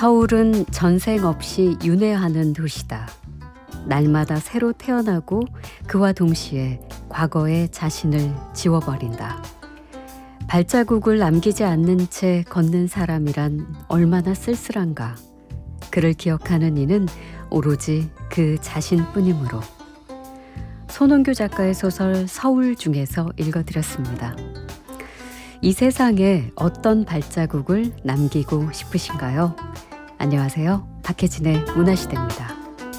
서울은 전생 없이 윤회하는 도시다. 날마다 새로 태어나고 그와 동시에 과거의 자신을 지워버린다. 발자국을 남기지 않는 채 걷는 사람이란 얼마나 쓸쓸한가. 그를 기억하는 이는 오로지 그 자신뿐이므로. 손원규 작가의 소설 서울 중에서 읽어드렸습니다. 이 세상에 어떤 발자국을 남기고 싶으신가요? 안녕하세요. 박혜진의 문화시대입니다.